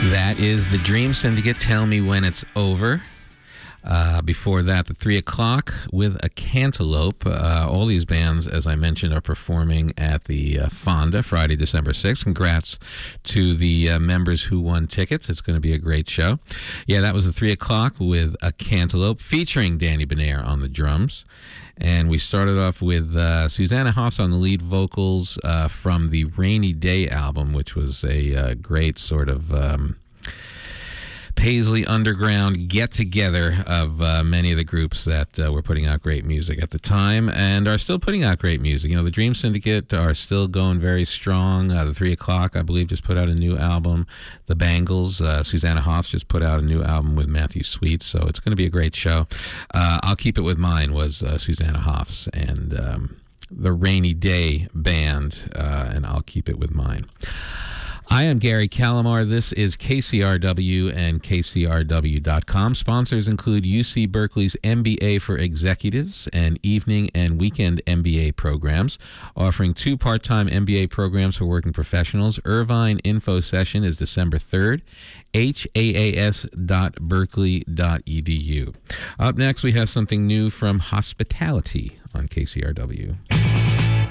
That is the Dream Syndicate, Tell Me When It's Over. Before that, the 3 o'clock with a Cantaloupe. All these bands, as I mentioned, are performing at the Fonda Friday, December 6th. Congrats to the members who won tickets. It's going to be a great show. Yeah, that was the 3 o'clock with a Cantaloupe featuring Danny Benair on the drums. And we started off with Susanna Hoffs on the lead vocals from the Rainy Day album, which was a great sort of Paisley Underground get-together of many of the groups that were putting out great music at the time and are still putting out great music. You know, the Dream Syndicate are still going very strong. The 3 o'clock, I believe, just put out a new album. The Bangles, Susanna Hoffs just put out a new album with Matthew Sweet, so it's going to be a great show. I'll Keep It With Mine was Susanna Hoffs and the Rainy Day Band, and I'll Keep It With Mine. I am Gary Calamar. This is KCRW and KCRW.com. Sponsors include UC Berkeley's MBA for Executives and evening and weekend MBA programs, offering 2 part-time MBA programs for working professionals. Irvine Info Session is December 3rd. haas.berkeley.edu. Up next, we have something new from Hospitality on KCRW.